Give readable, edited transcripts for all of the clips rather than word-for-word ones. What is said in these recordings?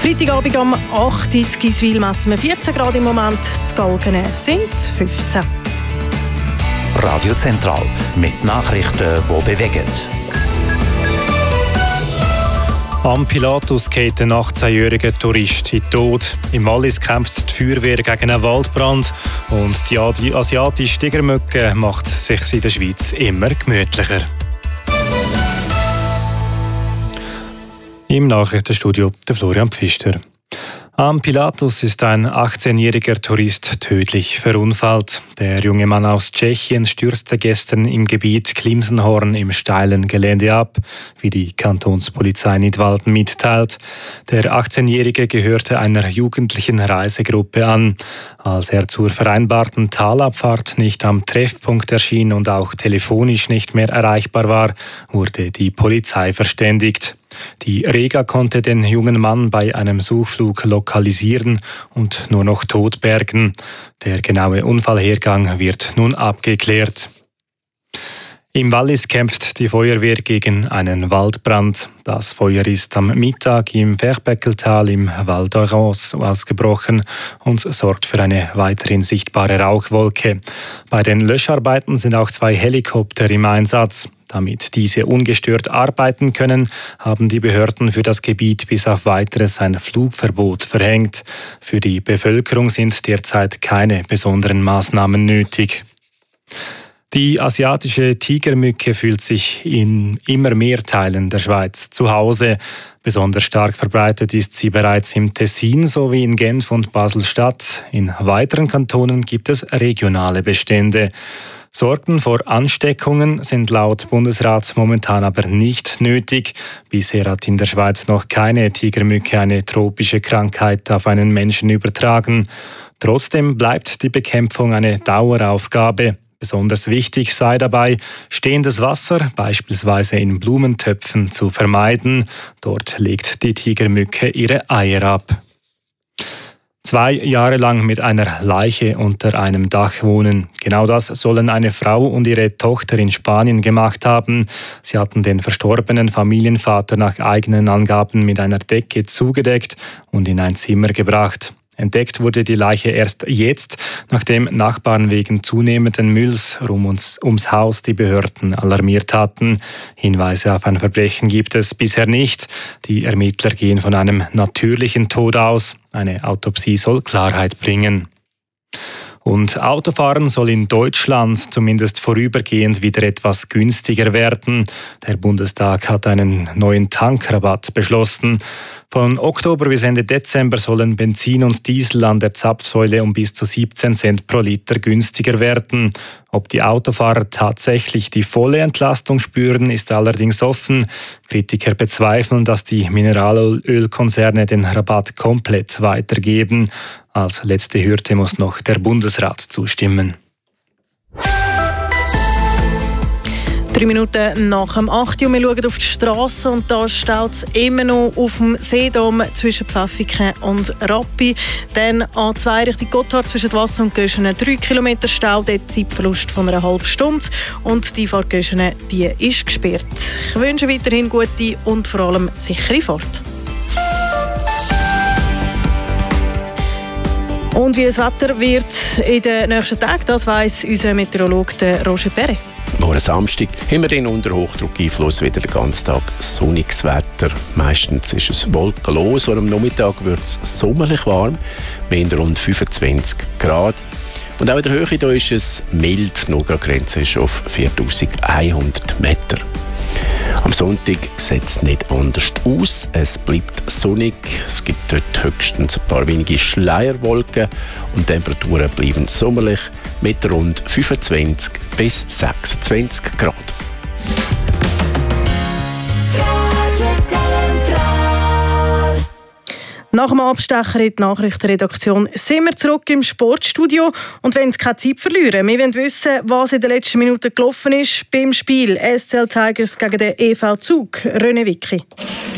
Freitagabend um 8 Uhr in Giswil messen wir 14 Grad im Moment, zu Galgen sind es 15. Radio Zentral mit Nachrichten, die bewegen. Am Pilatus geht ein 18-jähriger Tourist in den Tod. Im Wallis kämpft die Feuerwehr gegen einen Waldbrand und die asiatische Tigermücke macht sich in der Schweiz immer gemütlicher. Im Nachrichtenstudio der Florian Pfister. Am Pilatus ist ein 18-jähriger Tourist tödlich verunfallt. Der junge Mann aus Tschechien stürzte gestern im Gebiet Klimsenhorn im steilen Gelände ab, wie die Kantonspolizei Nidwalden mitteilt. Der 18-jährige gehörte einer jugendlichen Reisegruppe an. Als er zur vereinbarten Talabfahrt nicht am Treffpunkt erschien und auch telefonisch nicht mehr erreichbar war, wurde die Polizei verständigt. Die Rega konnte den jungen Mann bei einem Suchflug lokalisieren und nur noch tot bergen. Der genaue Unfallhergang wird nun abgeklärt. Im Wallis kämpft die Feuerwehr gegen einen Waldbrand. Das Feuer ist am Mittag im Ferchbeckeltal im Val d'Orange ausgebrochen und sorgt für eine weiterhin sichtbare Rauchwolke. Bei den Löscharbeiten sind auch 2 Helikopter im Einsatz. Damit diese ungestört arbeiten können, haben die Behörden für das Gebiet bis auf Weiteres ein Flugverbot verhängt. Für die Bevölkerung sind derzeit keine besonderen Maßnahmen nötig. Die asiatische Tigermücke fühlt sich in immer mehr Teilen der Schweiz zu Hause. Besonders stark verbreitet ist sie bereits im Tessin sowie in Genf und Basel-Stadt. In weiteren Kantonen gibt es regionale Bestände. Sorgen vor Ansteckungen sind laut Bundesrat momentan aber nicht nötig. Bisher hat in der Schweiz noch keine Tigermücke eine tropische Krankheit auf einen Menschen übertragen. Trotzdem bleibt die Bekämpfung eine Daueraufgabe. Besonders wichtig sei dabei, stehendes Wasser, beispielsweise in Blumentöpfen, zu vermeiden. Dort legt die Tigermücke ihre Eier ab. 2 Jahre lang mit einer Leiche unter einem Dach wohnen. Genau das sollen eine Frau und ihre Tochter in Spanien gemacht haben. Sie hatten den verstorbenen Familienvater nach eigenen Angaben mit einer Decke zugedeckt und in ein Zimmer gebracht. Entdeckt wurde die Leiche erst jetzt, nachdem Nachbarn wegen zunehmenden Mülls ums Haus die Behörden alarmiert hatten. Hinweise auf ein Verbrechen gibt es bisher nicht. Die Ermittler gehen von einem natürlichen Tod aus. Eine Autopsie soll Klarheit bringen. Und Autofahren soll in Deutschland zumindest vorübergehend wieder etwas günstiger werden. Der Bundestag hat einen neuen Tankrabatt beschlossen. Von Oktober bis Ende Dezember sollen Benzin und Diesel an der Zapfsäule um bis zu 17 Cent pro Liter günstiger werden. Ob die Autofahrer tatsächlich die volle Entlastung spüren, ist allerdings offen. Kritiker bezweifeln, dass die Mineralölkonzerne den Rabatt komplett weitergeben. Als letzte Hürde muss noch der Bundesrat zustimmen. 3 Minuten nach dem 8 Uhr. Wir schauen auf die Straße und da staut es immer noch auf dem Seedamm zwischen Pfäffiken und Rappi. Dann A2 Richtung Gotthard zwischen Wasser und Göschenen 3 Kilometer Stau, dort Zeitverlust von einer halben Stunde. Und die Fahrt Göschenen, die ist gesperrt. Ich wünsche weiterhin gute und vor allem sichere Fahrt. Und wie das Wetter wird in den nächsten Tagen, das weiss unser Meteorologe Roger Perret. Morgen Samstag haben wir den Unterhochdruckeinfluss wieder den ganzen Tag sonniges Wetter. Meistens ist es wolkenlos und am Nachmittag wird es sommerlich warm, mit rund 25 Grad. Und auch in der Höhe hier ist es mild, die Grenze ist auf 4100 Meter. Am Sonntag sieht es nicht anders aus. Es bleibt sonnig. Es gibt dort höchstens ein paar wenige Schleierwolken und die Temperaturen bleiben sommerlich mit rund 25 bis 26 Grad. Nach dem Abstecher in die Nachrichtenredaktion sind wir zurück im Sportstudio und wollen keine Zeit verlieren. Wir wollen wissen, was in den letzten Minuten gelaufen ist beim Spiel SCL Tigers gegen den EV Zug. René Wicki.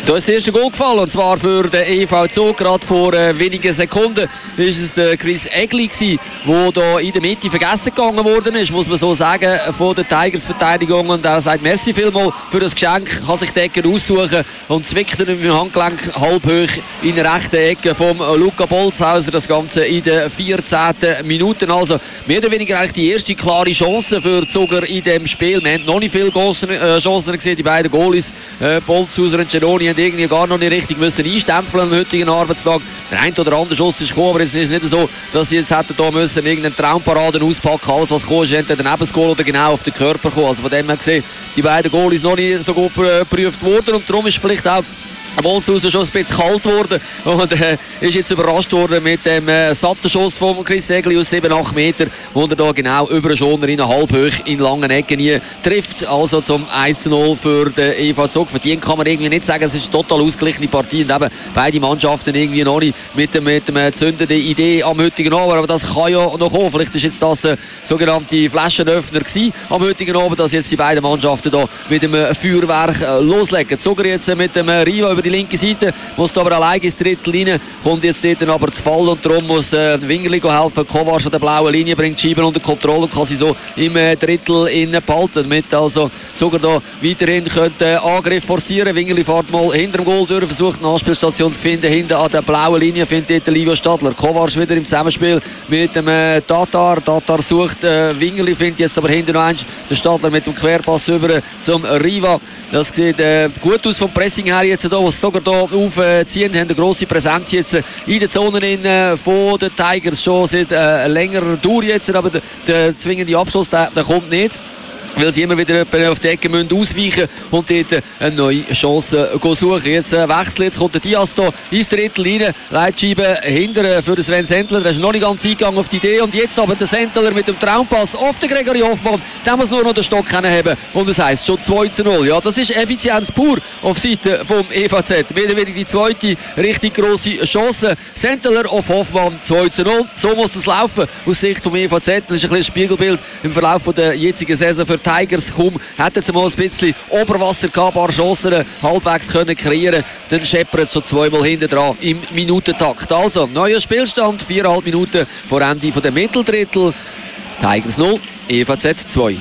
Da ist das erste Goal gefallen, und zwar für den EV Zug. Gerade vor wenigen Sekunden war es der Chris Egli, der da in der Mitte vergessen gegangen worden ist, muss man so sagen, von der Tigers Verteidigung. Und er sagt merci vielmals für das Geschenk, kann sich die Ecke aussuchen und zwickt er mit dem Handgelenk halb hoch in der rechten Ecke vom Luca Bolzhauser. Das Ganze in der 14. Minute. Also mehr oder weniger eigentlich die erste klare Chance für Zuger in dem Spiel. Wir haben noch nicht viele Chancen gesehen. Die beiden Goalies, Bolzhauser und Genoni, haben irgendwie gar noch nicht richtig müssen einstempeln am heutigen Arbeitstag. Der ein oder andere Schuss ist gekommen, aber es ist nicht so, dass sie jetzt hätten da müssen irgendeinen Traumparaden auspacken. Alles, was gekommen ist, entweder neben das Goal oder genau auf den Körper gekommen. Also von dem her gesehen, die beiden Goalies noch nicht so gut geprüft worden, und darum ist vielleicht auch Bolzhauser schon ein bisschen kalt worden und ist jetzt überrascht worden mit dem satten Schuss von Chris Egli aus 7-8 Meter, wo er da genau über den Schoner in halb hoch in langen Ecken nie trifft. Also zum 1-0 für den EV Zug. Verdient kann man irgendwie nicht sagen, es ist eine total ausgeglichene Partie, und eben beide Mannschaften irgendwie noch nicht mit dem zündenden Idee am heutigen Abend, aber das kann ja noch kommen. Vielleicht ist jetzt das der sogenannte Flaschenöffner gewesen am heutigen Abend, dass jetzt die beiden Mannschaften da mit dem Feuerwerk loslegen. Zuger jetzt mit dem Riva über die linke Seite, muss aber allein ins Drittel rein, kommt jetzt dort aber zu Fall, und darum muss Wingerli helfen. Kovac an der blauen Linie bringt die Scheiben unter Kontrolle und kann sie so im Drittel behalten, damit also sogar da weiterhin könnte Angriff forcieren. Wingerli fährt mal hinter dem Goal durch, versucht eine Anspielstation zu finden, hinten an der blauen Linie findet dort Livio Stadler. Kovac wieder im Zusammenspiel mit dem Tatar. Tatar sucht Wingerli, findet jetzt aber hinten noch eins der Stadler mit dem Querpass über zum Riva. Das sieht gut aus vom Pressing her jetzt da, was sogar hier aufziehen, haben eine grosse Präsenz jetzt in den Zonen von den Tigers, schon seit längerer Dauer jetzt, aber der zwingende Abschluss, der kommt nicht, weil sie immer wieder auf die Ecke ausweichen müssen und dort eine neue Chance suchen. Jetzt wechseln, jetzt kommt der Diaz hier ins Drittel rein, Leitscheibe hinter für den Sven Sentler, der ist noch nicht ganz eingegangen auf die Idee, und jetzt aber der Sentler mit dem Traumpass auf den Gregory Hoffmann, der muss nur noch den Stock haben, und das heisst schon 2-0. Ja, das ist Effizienz pur auf Seite vom EVZ. Wieder die zweite richtig grosse Chance. Sentler auf Hoffmann, 2-0. So muss das laufen aus Sicht vom EVZ. Das ist ein bisschen das Spiegelbild im Verlauf der jetzigen Saison für Tigers. Kaum hätten sie mal ein bisschen Oberwasser gehabt, ein paar Chancen halbwegs können kreieren, dann scheppert es schon zweimal hinten dran im Minutentakt. Also, neuer Spielstand, 4,5 Minuten vor Ende der Mitteldrittel. Tigers 0, EVZ 2.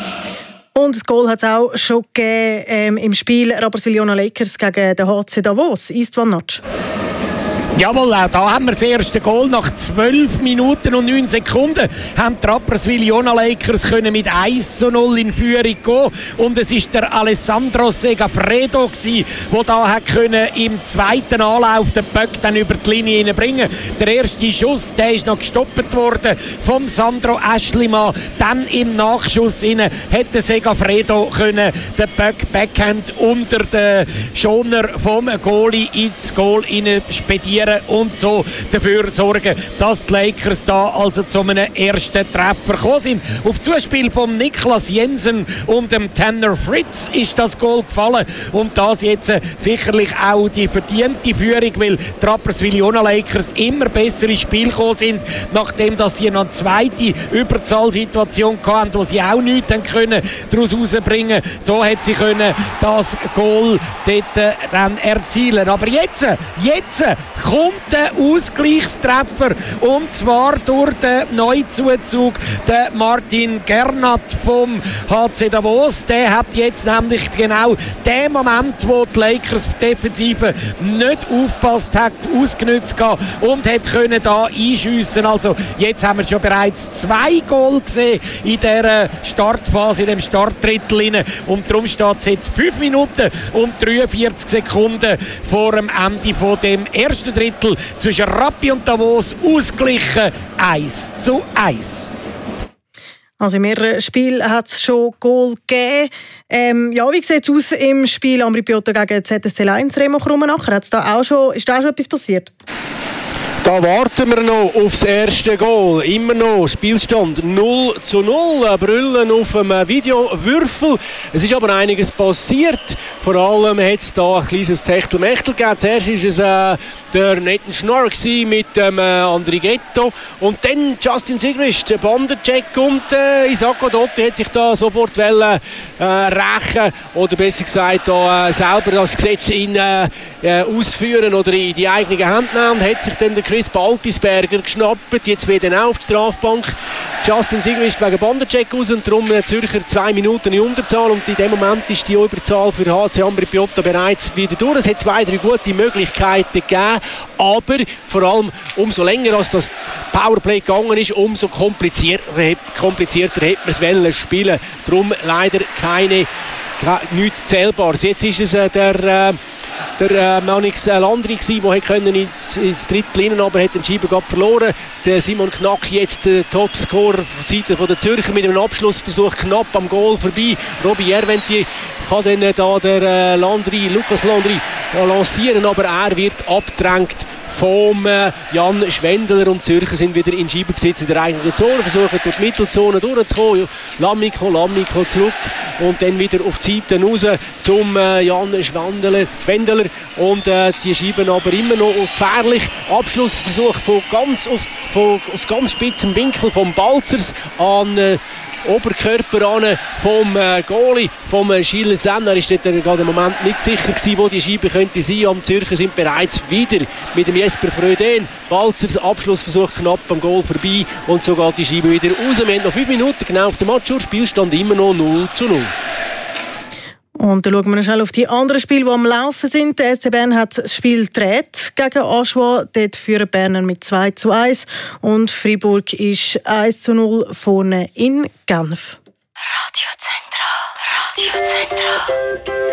Und das Goal hat es auch schon gegeben im Spiel Rapperswil-Jona Lakers gegen den HC Davos. Istvan Natsch. Jawohl, auch da haben wir das erste Goal. Nach 12 Minuten und 9 Sekunden haben die Rapperswil-Jona Lakers mit 1-0 in Führung gehen. Und es war der Alessandro Segafredo, der da im zweiten Anlauf den Böck dann über die Linie bringen. Der erste Schuss, der ist noch gestoppt worden vom Sandro Aschlimann. Dann im Nachschuss hätte Segafredo den Böck Backhand unter den Schoner vom Goalie ins Goal spedieren und so dafür sorgen, dass die Lakers da also zu einem ersten Treffer gekommen sind. Auf Zuspiel von Niklas Jensen und dem Tanner Fritz ist das Goal gefallen, und das jetzt sicherlich auch die verdiente Führung, weil die Rapperswil-Jona Lakers immer besser ins Spiel gekommen sind, nachdem dass sie noch eine zweite Überzahlsituation hatten, wo sie auch nichts daraus herausbringen können. So hat sie das Goal dort dann erzielen. Aber jetzt kommt der Ausgleichstreffer, und zwar durch den Neuzuzug, der Martin Gernat vom HC Davos. Der hat jetzt nämlich genau den Moment, wo die Lakers Defensive nicht aufgepasst hat, ausgenutzt und hat da einschiessen. Also jetzt haben wir schon bereits 2 Goal gesehen in dieser Startphase, in dem Startdrittel. Und darum steht es jetzt 5 Minuten und 43 Sekunden vor dem Ende von dem ersten Drittel zwischen Rappi und Davos, ausgeglichen 1-1. Also in mehreren Spielen hat es schon Goal gegeben. Wie sieht es aus im Spiel Ambri Piotta gegen ZSC 1 Remo Krummenacher? Ist da auch schon etwas passiert? Da warten wir noch aufs erste Goal. Immer noch Spielstand 0:0. Brüllen auf dem Videowürfel. Es ist aber einiges passiert. Vor allem hat es da ein kleines Techtelmechtel gegeben. Zuerst war es der Nathan Schnorr mit dem Andrighetto. Und dann Justin Sigrist, der Bandencheck. Und Isacco Dotti hat sich da sofort rächen. Oder besser gesagt, da selber das Gesetz ausführen oder in die eigenen Hände nehmen. Und hat sich dann der Chris Baltisberger geschnappt. Jetzt wieder auf die Strafbank. Justin Sigrist wegen Bandencheck raus und darum Zürcher 2 Minuten in Unterzahl. Und in dem Moment ist die Überzahl für HC Ambri Piotta bereits wieder durch. Es hat 2, 3 gute Möglichkeiten gegeben. Aber vor allem umso länger als das Powerplay gegangen ist, umso komplizierter hätte man es wollen spielen. Darum leider nichts Zählbares. Jetzt ist es der Manix Landry gsi, der ins Drittel hinein, aber hat den Scheiben verloren. Der Simon Knack jetzt der Topscorer auf Seite der Zürcher mit einem Abschlussversuch knapp am Goal vorbei. Robbie Järventier kann dann der Lukas Landry lancieren, aber er wird abgedrängt vom Jan Schwendeler und Zürcher sind wieder in Scheibenbesitz in der eigenen Zone, versuchen durch die Mittelzone durchzukommen. Lamiko zurück und dann wieder auf die Seite raus zum Jan Schwendeler und die Scheiben aber immer noch gefährlich. Abschlussversuch aus ganz spitzem Winkel vom Balzers an Oberkörper an vom Goalie, vom Gilles Senner. Er ist dort gerade im Moment nicht sicher gewesen, wo die Scheibe könnte sein. Am Zürcher sind bereits wieder mit dem Jesper Fröden. Balzers Abschlussversuch knapp am Goal vorbei und so geht die Scheibe wieder raus. Wir haben noch 5 Minuten genau auf dem Match. Spielstand immer noch 0:0. Und dann schauen wir noch schnell auf die anderen Spiele, die am Laufen sind. Der SC Bern hat das Spiel gedreht gegen Aschua. Dort führen Berner mit 2:1 und Freiburg ist 1:0 vorne in Genf. Radio Zentral.